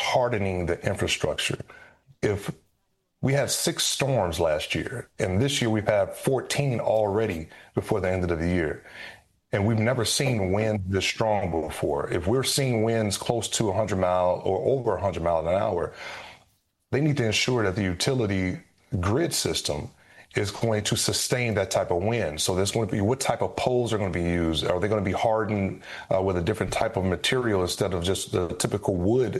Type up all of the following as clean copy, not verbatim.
hardening the infrastructure. If we had 6 storms last year, and this year we've had 14 already before the end of the year. And we've never seen wind this strong before. If we're seeing winds close to 100 miles or over 100 miles an hour, they need to ensure that the utility grid system is going to sustain that type of wind. So there's going to be what type of poles are going to be used. Are they going to be hardened with a different type of material instead of just the typical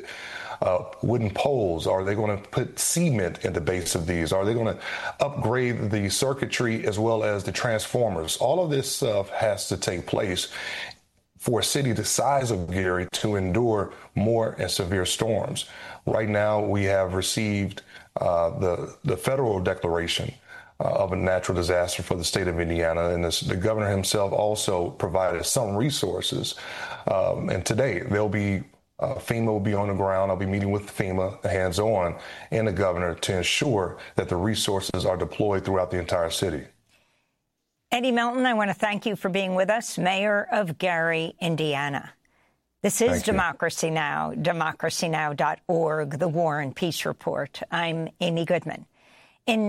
wooden poles? Are they going to put cement in the base of these? Are they going to upgrade the circuitry as well as the transformers? All of this stuff has to take place for a city the size of Gary to endure more and severe storms. Right now, we have received the federal declaration of a natural disaster for the state of Indiana, and the governor himself also provided some resources. And today, FEMA will be on the ground. I'll be meeting with FEMA, hands-on, and the governor to ensure that the resources are deployed throughout the entire city. Eddie Melton, I want to thank you for being with us, Mayor of Gary, Indiana. This is Democracy Now!, democracynow.org, the War and Peace Report. I'm Amy Goodman. In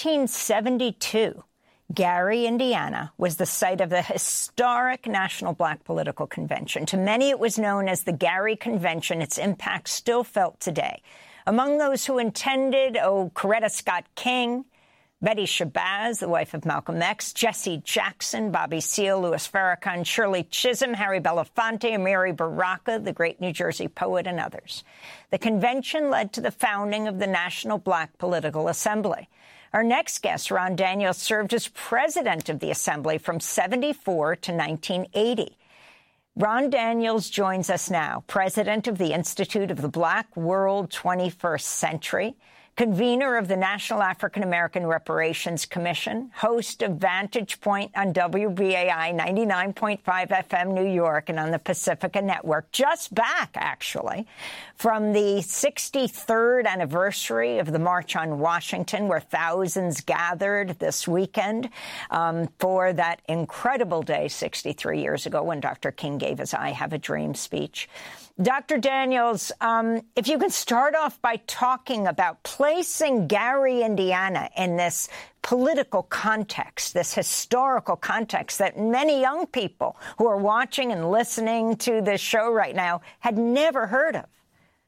1972, Gary, Indiana, was the site of the historic National Black Political Convention. To many, it was known as the Gary Convention. Its impact still felt today. Among those who attended, Coretta Scott King, Betty Shabazz, the wife of Malcolm X, Jesse Jackson, Bobby Seale, Louis Farrakhan, Shirley Chisholm, Harry Belafonte, Amiri Baraka, the great New Jersey poet, and others. The convention led to the founding of the National Black Political Assembly. Our next guest, Ron Daniels, served as president of the Assembly from 1974 to 1980. Ron Daniels joins us now, president of the Institute of the Black World 21st Century, convener of the National African American Reparations Commission, host of Vantage Point on WBAI 99.5 FM New York and on the Pacifica Network, just back, actually, from the 63rd anniversary of the March on Washington, where thousands gathered this weekend for that incredible day 63 years ago when Dr. King gave his I Have a Dream speech. Dr. Daniels, if you can start off by talking about placing Gary, Indiana in this political context, this historical context that many young people who are watching and listening to this show right now had never heard of.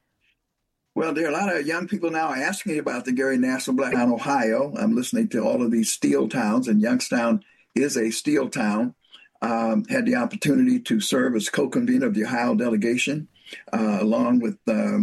Well, there are a lot of young people now asking me about the Gary National Black Town, Ohio. I'm listening to all of these steel towns, and Youngstown is a steel town. Had the opportunity to serve as co-convener of the Ohio delegation, along with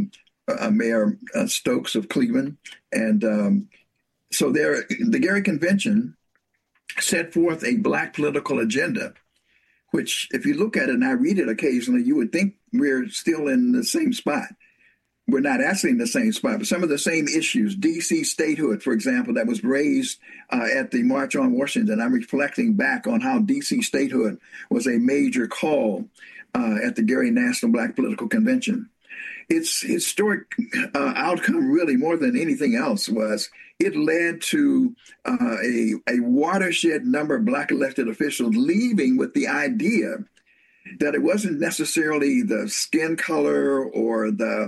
Mayor Stokes of Cleveland. And so the Gary Convention set forth a Black political agenda, which, if you look at it and I read it occasionally, you would think we're still in the same spot. We're not actually in the same spot, but some of the same issues, D.C. statehood, for example, that was raised at the March on Washington. I'm reflecting back on how D.C. statehood was a major call at the Gary National Black Political Convention. Its historic outcome, really, more than anything else, was it led to a watershed number of Black elected officials leaving with the idea that it wasn't necessarily the skin color or the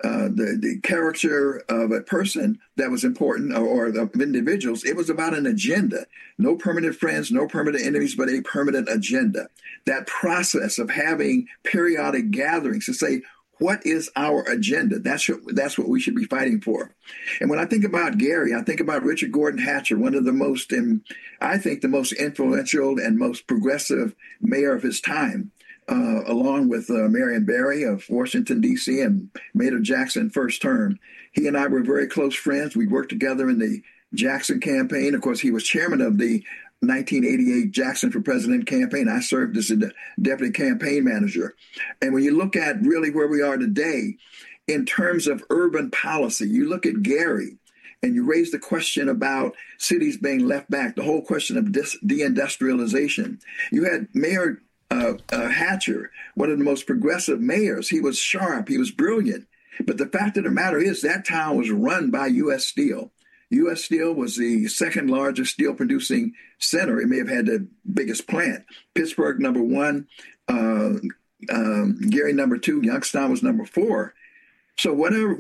character of a person that was important, or of individuals. It was about an agenda. No permanent friends, no permanent enemies, but a permanent agenda. That process of having periodic gatherings to say, what is our agenda? That's what we should be fighting for. And when I think about Gary, I think about Richard Gordon Hatcher, one of the most, I think, the most influential and most progressive mayor of his time. Along with Marion Barry of Washington, D.C., and Maynard Jackson first term. He and I were very close friends. We worked together in the Jackson campaign. Of course, he was chairman of the 1988 Jackson for President campaign. I served as a deputy campaign manager. And when you look at really where we are today, in terms of urban policy, you look at Gary, and you raise the question about cities being left back, the whole question of deindustrialization. You had Mayor Hatcher, one of the most progressive mayors. He was sharp. He was brilliant. But the fact of the matter is that town was run by U.S. Steel. U.S. Steel was the second largest steel producing center. It may have had the biggest plant. Pittsburgh, number one. Gary, number two. Youngstown was number four. So whatever